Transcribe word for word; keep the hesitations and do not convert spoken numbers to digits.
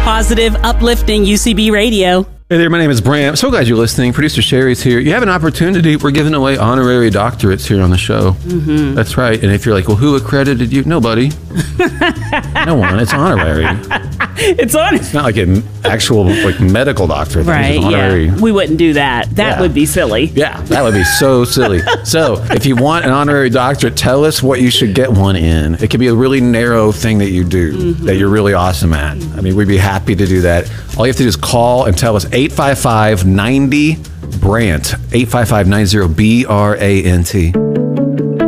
Positive, uplifting U C B radio. Hey there, my name is Bram. So glad you're listening. Producer Sherry's here. You have an opportunity. We're giving away honorary doctorates here on the show. Mm-hmm. That's right. And if you're like, well, who accredited you? Nobody. No one. It's honorary. It's on. It's not like an actual like medical doctorate. Right, It's honorary. yeah. We wouldn't do that. That Yeah. would be silly. Yeah, that would be so silly. So if you want an honorary doctorate, tell us what you should get one in. It could be a really narrow thing that you do mm-hmm. that you're really awesome at. I mean, we'd be happy to do that. All you have to do is call and tell us eight five five, nine zero, B R A N T, eight five five, nine zero, B R A N T.